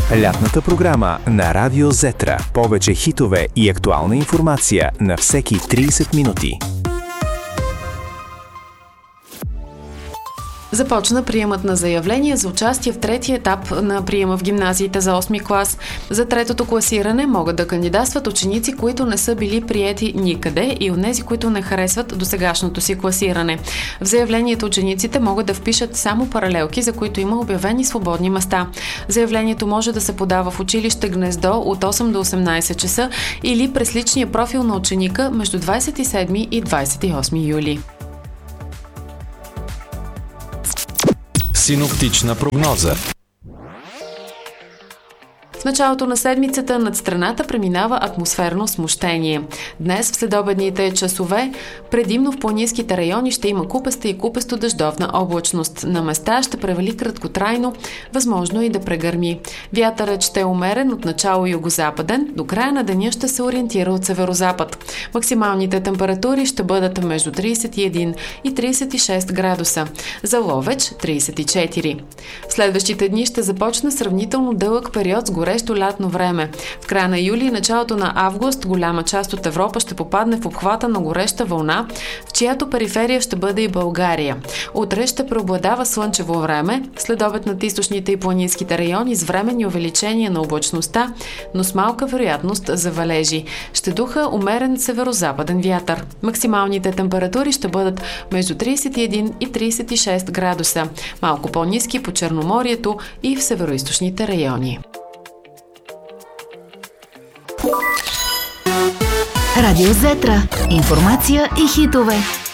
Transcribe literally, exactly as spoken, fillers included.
Лятната програма на Радио Зетра. Повече хитове и актуална информация на всеки трийсет минути. Започна приемът на заявления за участие в третия етап на приема в гимназиите за осми клас. За третото класиране могат да кандидатстват ученици, които не са били приети никъде, и онези, които не харесват досегашното си класиране. В заявлението учениците могат да впишат само паралелки, за които има обявени свободни места. Заявлението може да се подава в училище Гнездо от осем до осемнайсет часа или през личния профил на ученика между двайсет и седми и двайсет и осми юли. Синоптична прогноза. В началото на седмицата над страната преминава атмосферно смущение. Днес в следобедните часове предимно в планинските райони ще има купеста и купесто дъждовна облачност. На места ще превали краткотрайно, възможно и да прегърми. Вятърът ще е умерен от начало югозападен, до края на деня ще се ориентира от северозапад. Максималните температури ще бъдат между трийсет и един и трийсет и шест градуса. За Ловеч – трийсет и четири. В следващите дни ще започне сравнително дълъг период с горещо лятно време. В края на юли и началото на август голяма част от Европа ще попадне в обхвата на гореща вълна, в чиято периферия ще бъде и България. Утре ще преобладава слънчево време, следобед над източните и планинските райони с временни увеличения на облачността, но с малка вероятност за валежи. Ще духа умерен северозападен вятър. Максималните температури ще бъдат между трийсет и един и трийсет и шест градуса, малко по-ниски по Черноморието и в североизточните райони. Радио Зетра. Информация и хитове.